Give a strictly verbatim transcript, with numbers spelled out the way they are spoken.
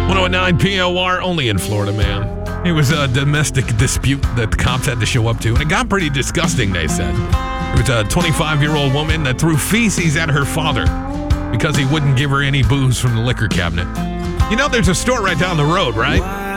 one oh nine P O R, only in Florida, man. It was a domestic dispute that the cops had to show up to, and it got pretty disgusting, they said. There was a twenty-five-year-old woman that threw feces at her father because he wouldn't give her any booze from the liquor cabinet. You know, there's a store right down the road, right?